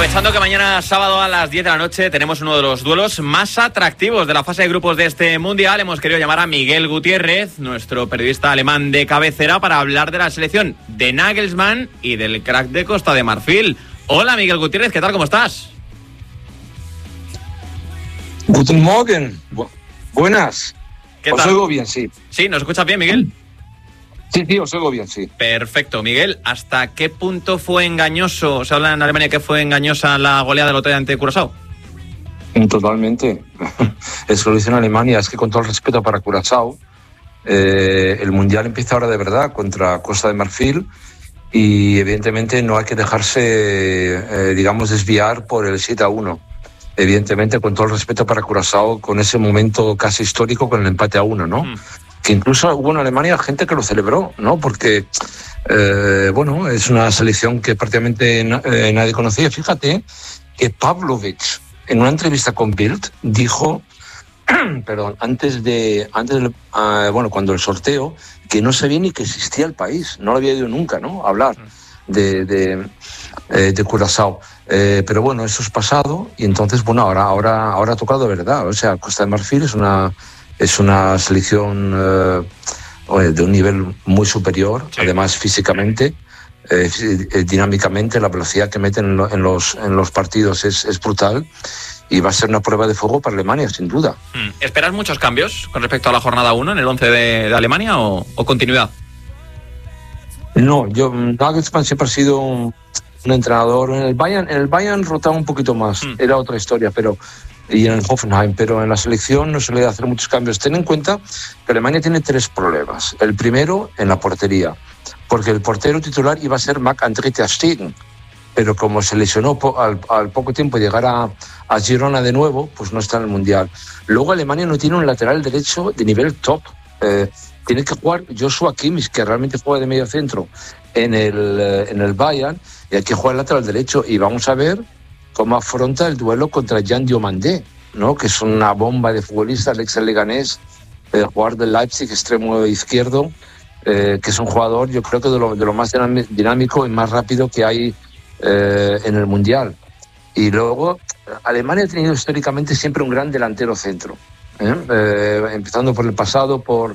Aprovechando que mañana sábado a las 10 de la noche tenemos uno de los duelos más atractivos de la fase de grupos de este Mundial, hemos querido llamar a Miguel Gutiérrez, nuestro periodista alemán de cabecera, para hablar de la selección de Nagelsmann y del crack de Costa de Marfil. Hola Miguel Gutiérrez, ¿qué tal? ¿Cómo estás? Guten Morgen. Buenas. ¿Qué os tal? oigo bien, sí. ¿Sí? ¿Nos escuchas bien, Miguel? Sí, os oigo bien, sí. Perfecto. Miguel, ¿hasta qué punto fue engañoso? Se habla en Alemania que fue engañosa la goleada del otro día ante Curazao. Totalmente. Es lo que dice en Alemania, es que con todo el respeto para Curazao, el Mundial empieza ahora de verdad contra Costa de Marfil y evidentemente no hay que dejarse, desviar por el 7-1. Evidentemente, con todo el respeto para Curazao, con ese momento casi histórico con el empate a 1, ¿no? Que incluso hubo en Alemania gente que lo celebró, ¿no? Porque, es una selección que prácticamente nadie conocía. Fíjate que Pavlovic, en una entrevista con Bild, dijo, cuando el sorteo, que no sabía ni que existía el país, no lo había oído nunca, ¿no? Hablar de Curazao. Pero bueno, eso es pasado y entonces, ahora ha tocado de verdad. O sea, Costa de Marfil es una selección de un nivel muy superior, sí. Además físicamente, dinámicamente, la velocidad que meten en los partidos es brutal y va a ser una prueba de fuego para Alemania, sin duda. ¿Esperas muchos cambios con respecto a la jornada 1 en el 11 de Alemania o continuidad? No, Nagelsmann siempre ha sido un entrenador. En el Bayern rotaba un poquito más, era otra historia, y en el Hoffenheim, pero en la selección no se le da hacer muchos cambios. Ten en cuenta que Alemania tiene 3 problemas. El primero, en la portería, porque el portero titular iba a ser Marc-André ter Stegen, pero como se lesionó al poco tiempo de llegar a Girona de nuevo, pues no está en el Mundial. Luego Alemania no tiene un lateral derecho de nivel top. Tiene que jugar Joshua Kimmich, que realmente juega de medio centro en el Bayern, y hay que jugar lateral derecho. Y vamos a ver cómo afronta el duelo contra Jan Diomandé, ¿no? Que es una bomba de futbolista, el ex Leganés, jugador del Leipzig, extremo izquierdo, que es un jugador, yo creo que de lo más dinámico y más rápido que hay en el Mundial. Y luego, Alemania ha tenido históricamente siempre un gran delantero centro, empezando por el pasado, por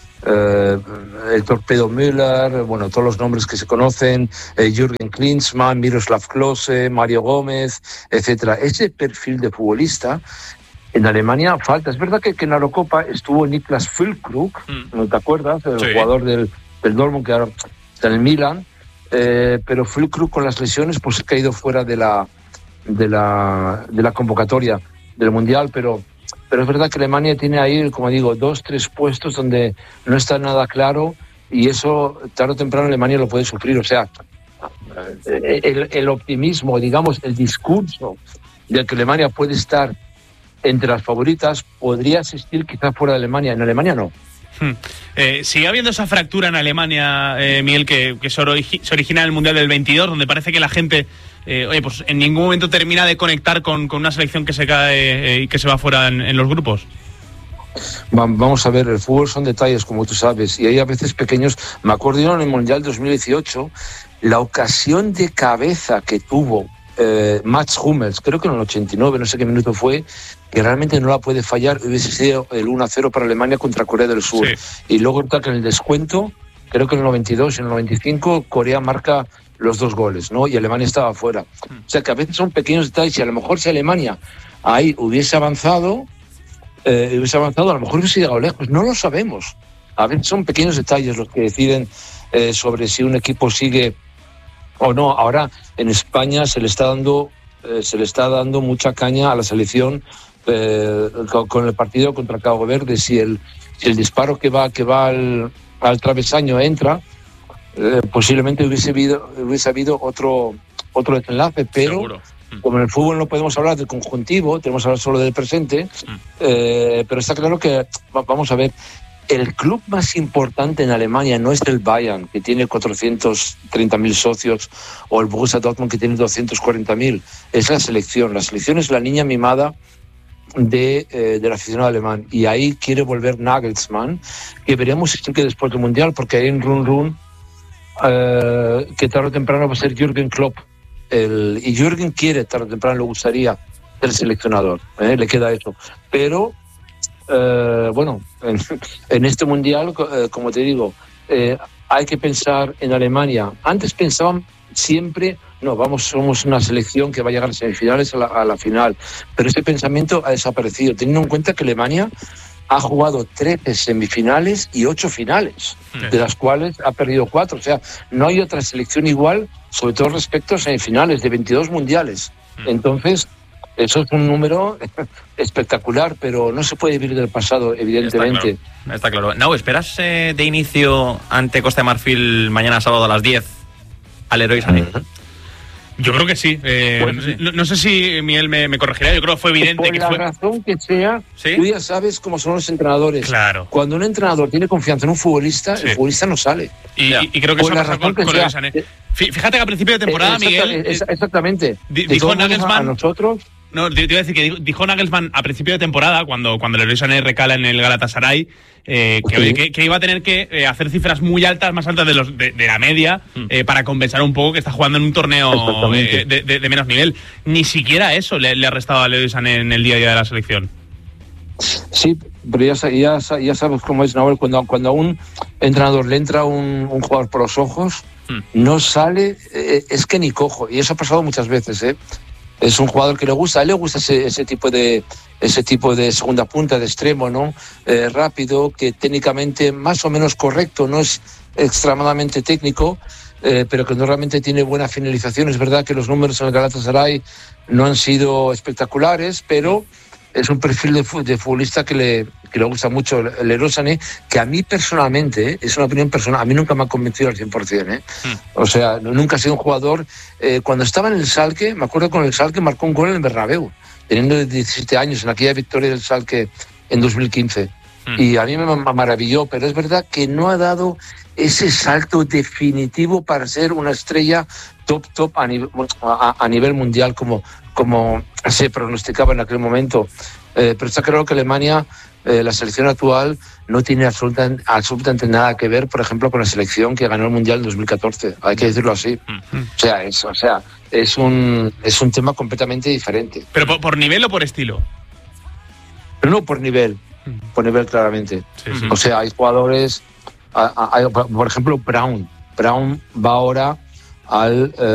el Torpedo Müller, todos los nombres que se conocen, Jürgen Klinsmann, Miroslav Klose, Mario Gómez, etcétera. Ese perfil de futbolista en Alemania falta. Es verdad que en la Eurocopa estuvo Niklas Füllkrug, ¿no te acuerdas? El jugador del Dortmund que ahora está en el Milan, pero Füllkrug con las lesiones pues ha caído fuera de la convocatoria del Mundial, pero es verdad que Alemania tiene ahí, como digo, 2-3 puestos donde no está nada claro y eso tarde o temprano Alemania lo puede sufrir. O sea, el optimismo, digamos, el discurso de que Alemania puede estar entre las favoritas podría existir quizás fuera de Alemania. En Alemania no. Sigue habiendo esa fractura en Alemania, Miguel, que se origina en el Mundial del 22, donde parece que la gente pues en ningún momento termina de conectar con una selección que se cae y que se va fuera en los grupos. Vamos a ver, el fútbol son detalles, como tú sabes, y hay a veces pequeños. Me acuerdo yo en el Mundial 2018, la ocasión de cabeza que tuvo Mats Hummels, creo que en el 89, no sé qué minuto fue, que realmente no la puede fallar, hubiese sido el 1-0 para Alemania contra Corea del Sur. Sí. Y luego que en el descuento, creo que en el 92 y en el 95, Corea marca los 2 goles, ¿no? Y Alemania estaba fuera. O sea que a veces son pequeños detalles, y a lo mejor si Alemania ahí hubiese avanzado, a lo mejor hubiese llegado lejos, no lo sabemos. A veces son pequeños detalles los que deciden sobre si un equipo sigue o no. Ahora en España se le está dando mucha caña a la selección con el partido contra Cabo Verde. Si el disparo que va al travesaño entra, posiblemente hubiese habido otro desenlace, pero seguro. Como en el fútbol no podemos hablar del conjuntivo, tenemos que hablar solo del presente, pero está claro que, vamos a ver, el club más importante en Alemania no es el Bayern, que tiene 430.000 socios, o el Borussia Dortmund, que tiene 240.000. Es la selección. La selección es la niña mimada del aficionado alemán. Y ahí quiere volver Nagelsmann, que veremos si que después del Mundial, porque hay un run que tarde o temprano va a ser Jürgen Klopp y Jürgen quiere, tarde o temprano le gustaría ser seleccionador, le queda eso. Pero, bueno, en este mundial, como te digo, hay que pensar en Alemania. Antes pensaban siempre, somos una selección que va a llegar a semifinales a la final, pero ese pensamiento ha desaparecido, teniendo en cuenta que Alemania ha jugado 13 semifinales y 8 finales, de las cuales ha perdido 4. O sea, no hay otra selección igual, sobre todo respecto a semifinales de 22 mundiales. Entonces, eso es un número espectacular, pero no se puede vivir del pasado, evidentemente. Está claro. No, ¿esperas de inicio ante Costa de Marfil mañana sábado a las 10 al Leroy Sané? Yo creo que sí. No sé si Miguel me corregirá. Yo creo que fue evidente por la razón que sea, ¿sí? Tú ya sabes cómo son los entrenadores. Claro. Cuando un entrenador tiene confianza en un futbolista, el futbolista no sale. Y creo que por eso pasa con Leroy Sané. Fíjate que a principio de temporada, Miguel... Exactamente. Dijo Nagelsmann... A nosotros... No, te iba a decir que dijo Nagelsmann a principio de temporada, cuando Leroy Sané recala en el Galatasaray, que iba a tener que hacer cifras muy altas, más altas de la media, para compensar un poco que está jugando en un torneo de menos nivel. Ni siquiera eso le ha restado a Leroy Sané en el día a día de la selección. Sí, pero ya sabes cómo es, Nahuel, cuando a un entrenador le entra un jugador por los ojos, no sale, es que ni cojo, y eso ha pasado muchas veces, Es un jugador que le gusta, a él le gusta ese tipo de segunda punta, de extremo, ¿no? Rápido, que técnicamente más o menos correcto, no es extremadamente técnico, pero que normalmente tiene buena finalización. Es verdad que los números en el Galatasaray no han sido espectaculares, pero es un perfil de futbolista que le gusta mucho el Leroy Sané, que a mí personalmente, es una opinión personal, a mí nunca me ha convencido al 100%. O sea, nunca ha sido un jugador... cuando estaba en el Schalke, me acuerdo con el Schalke marcó un gol en el Bernabéu, teniendo 17 años, en aquella victoria del Schalke en 2015. Y a mí me maravilló, pero es verdad que no ha dado ese salto definitivo para ser una estrella top a nivel mundial como se pronosticaba en aquel momento. Pero está claro que Alemania, la selección actual, no tiene absolutamente nada que ver, por ejemplo, con la selección que ganó el Mundial en 2014. Hay que decirlo así. Es un tema completamente diferente. ¿Pero por nivel o por estilo? Pero no por nivel. Por nivel, claramente. Sí. O sea, hay jugadores... por ejemplo, Brown va ahora al...